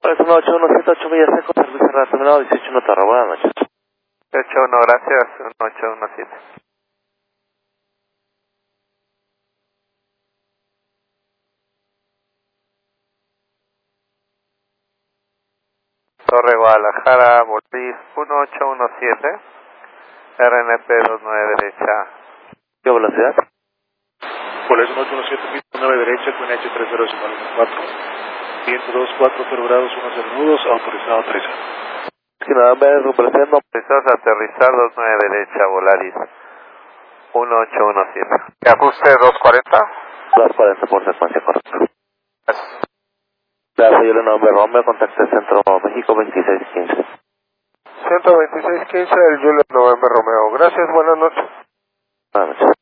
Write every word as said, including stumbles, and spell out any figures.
Es uno ocho uno siete ocho Villa Seco, servicio cerrado terminado dieciocho uno Torre. Buenas noches. dieciocho uno, gracias. uno ocho uno siete. Torre Guadalajara, Volvis uno ocho uno siete, R N P dos nueve derecha. ¿Qué velocidad? Volvis uno ocho uno siete, pista nueve derecha, con H tres cero decimal cuatro. Viento dos cuatro cero grados, uno cero nudos, autorizado aterrizar. Si nada, me represento. Autorizados a aterrizar dos nueve derecha, Volaris uno ocho uno siete. ¿Qué ajuste dos cuarenta? dos cuarenta por secuencia correcta. Gracias. Gracias, yo le nombre Romeo, contacto Centro México veintiséis quince. ciento veintiséis quince del Julio November Romeo. Gracias, buenas noches. Buenas noches.